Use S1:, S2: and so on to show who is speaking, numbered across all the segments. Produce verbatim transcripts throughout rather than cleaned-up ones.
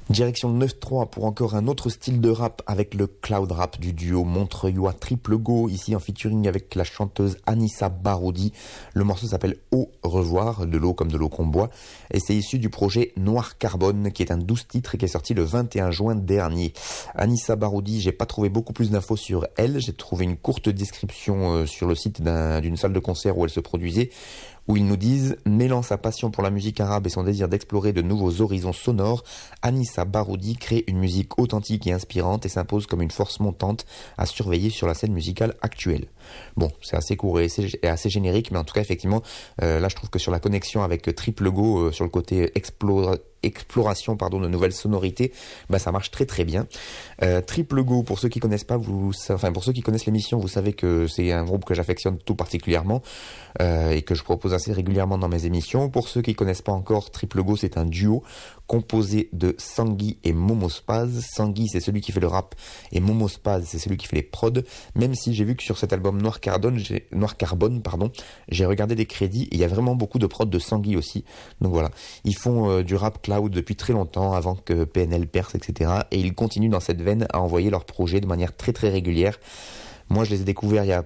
S1: Direction neuf trois pour encore un autre style de rap avec le cloud rap du duo montreuillois Triple Go, ici en featuring avec la chanteuse Anissa Baroudi. Le morceau s'appelle Au revoir, de l'eau comme de l'eau qu'on boit, et c'est issu du projet Noir Carbone qui est un douze titres et qui est sorti le vingt et un juin dernier. Anissa Baroudi, j'ai pas trouvé beaucoup plus d'infos sur elle, j'ai trouvé une courte description sur le site d'un, d'une salle de concert où elle se produisait, où ils nous disent « Mêlant sa passion pour la musique arabe et son désir d'explorer de nouveaux horizons sonores, Anissa Baroudi crée une musique authentique et inspirante et s'impose comme une force montante à surveiller sur la scène musicale actuelle. » Bon, c'est assez court et assez, assez générique, mais en tout cas, effectivement, euh, là, je trouve que sur la connexion avec Triple Go, euh, sur le côté explore, exploration pardon, de nouvelles sonorités, bah, ça marche très très bien. Euh, Triple Go, pour ceux qui connaissent pas, vous, enfin pour ceux qui connaissent l'émission, vous savez que c'est un groupe que j'affectionne tout particulièrement euh, et que je propose assez régulièrement dans mes émissions. Pour ceux qui connaissent pas encore, Triple Go, c'est un duo composé de Sangui et Momo Spaz. Sangui, c'est celui qui fait le rap, et Momo Spaz, c'est celui qui fait les prods. Même si j'ai vu que sur cet album Noir Carbone, j'ai, Noir Carbone, pardon, j'ai regardé des crédits et il y a vraiment beaucoup de prods de Sangui aussi. Donc voilà, ils font euh, du rap cloud depuis très longtemps, avant que P N L perce, et cetera. Et ils continuent dans cette veine à envoyer leurs projets de manière très très régulière. Moi, je les ai découverts il y a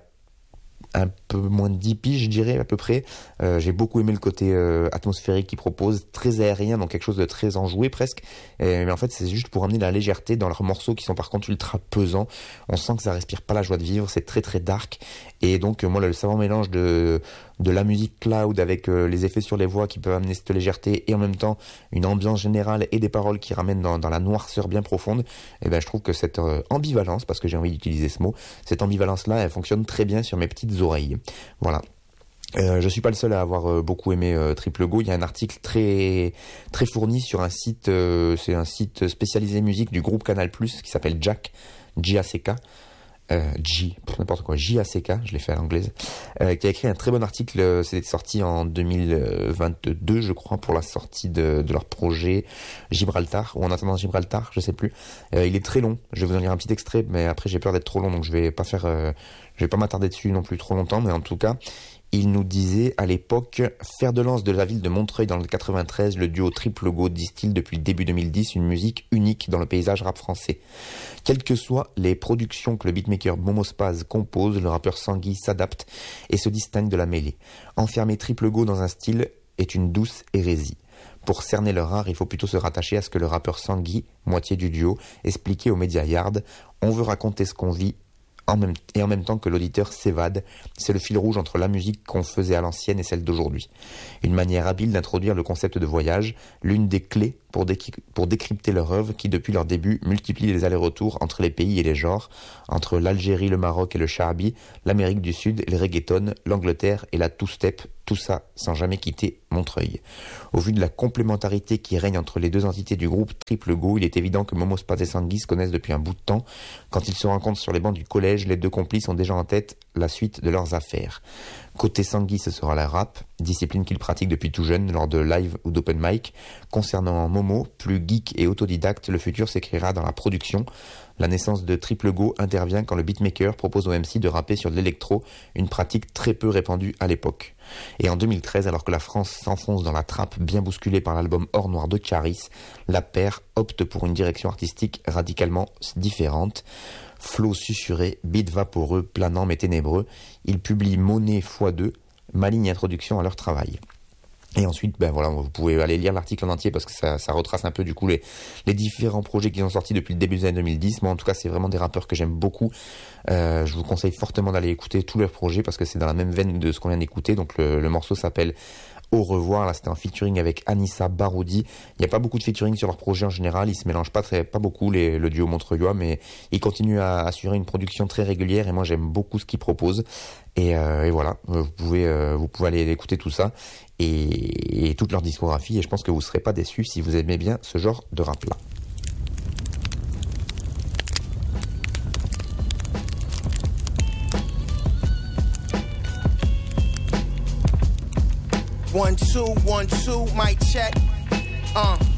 S1: un peu moins de dix piges, je dirais, à peu près. Euh, j'ai beaucoup aimé le côté euh, atmosphérique qu'ils proposent, très aérien, donc quelque chose de très enjoué presque. Et, mais en fait, c'est juste pour amener la légèreté dans leurs morceaux qui sont par contre ultra pesants. On sent que ça respire pas la joie de vivre, c'est très très dark. Et donc, euh, moi, le savant mélange de de la musique cloud avec euh, les effets sur les voix qui peuvent amener cette légèreté et en même temps une ambiance générale et des paroles qui ramènent dans, dans la noirceur bien profonde, et ben je trouve que cette euh, ambivalence, parce que j'ai envie d'utiliser ce mot, cette ambivalence-là, elle fonctionne très bien sur mes petites oreilles. Voilà. Euh, je suis pas le seul à avoir euh, beaucoup aimé euh, Triple Go. Il y a un article très très fourni sur un site, euh, c'est un site spécialisé musique du groupe Canal plus, qui s'appelle Jack, J A C K. Euh, G, n'importe quoi, J A C K, je l'ai fait à l'anglaise, euh, qui a écrit un très bon article, euh, c'était sorti en deux mille vingt-deux, je crois, pour la sortie de, de leur projet Gibraltar, ou en attendant Gibraltar, je sais plus. Euh, il est très long, je vais vous en lire un petit extrait, mais après j'ai peur d'être trop long, donc je vais pas faire, euh, je vais pas m'attarder dessus non plus trop longtemps, mais en tout cas, il nous disait à l'époque, fer de lance de la ville de Montreuil dans le quatre-vingt-treize, le duo Triple Go distille depuis le début deux mille dix une musique unique dans le paysage rap français. Quelles que soient les productions que le beatmaker Momo Spaz compose, le rappeur Sangui s'adapte et se distingue de la mêlée. Enfermer Triple Go dans un style est une douce hérésie. Pour cerner leur art, il faut plutôt se rattacher à ce que le rappeur Sangui, moitié du duo, expliquait au Média Yard. On veut raconter ce qu'on vit, En même, et en même temps que l'auditeur s'évade. C'est le fil rouge entre la musique qu'on faisait à l'ancienne et celle d'aujourd'hui. Une manière habile d'introduire le concept de voyage, l'une des clés pour, dé- pour décrypter leur œuvre qui, depuis leur début, multiplie les allers-retours entre les pays et les genres, entre l'Algérie, le Maroc et le Charbi, l'Amérique du Sud, les reggaeton, l'Angleterre et la two-step, tout ça sans jamais quitter Montreuil. Au vu de la complémentarité qui règne entre les deux entités du groupe Triple Go, il est évident que Momo Spaz et Sangui se connaissent depuis un bout de temps. Quand ils se rencontrent sur les bancs du collège, les deux complices ont déjà en tête la suite de leurs affaires. Côté Sangui, ce sera la rap, discipline qu'il pratique depuis tout jeune lors de live ou d'open mic. Concernant Momo, plus geek et autodidacte, le futur s'écrira dans la production. La naissance de Triple Go intervient quand le beatmaker propose au M C de rapper sur de l'électro, une pratique très peu répandue à l'époque. Et en deux mille treize, alors que la France s'enfonce dans la trappe bien bousculée par l'album Or Noir de Charis, la paire opte pour une direction artistique radicalement différente. Flow susurré, beat vaporeux, planant mais ténébreux, ils publient Monnaie fois deux, maligne introduction à leur travail. Et ensuite, ben voilà, vous pouvez aller lire l'article en entier parce que ça, ça retrace un peu du coup les, les différents projets qui sont sortis depuis le début des années deux mille dix. Moi, en tout cas, c'est vraiment des rappeurs que j'aime beaucoup. Euh, je vous conseille fortement d'aller écouter tous leurs projets parce que c'est dans la même veine de ce qu'on vient d'écouter. Donc le, le morceau s'appelle Au revoir. Là, c'était en featuring avec Anissa Baroudi. Il n'y a pas beaucoup de featuring sur leur projet en général. Ils se mélangent pas très, pas beaucoup les, le duo montreuillois, mais ils continuent à assurer une production très régulière et moi, j'aime beaucoup ce qu'ils proposent. Et, euh, et voilà, vous pouvez, euh, vous pouvez aller écouter tout ça et, et toute leur discographie. Et je pense que vous serez pas déçus si vous aimez bien ce genre de rap-là.
S2: One, two, one, two, mic check. Uh.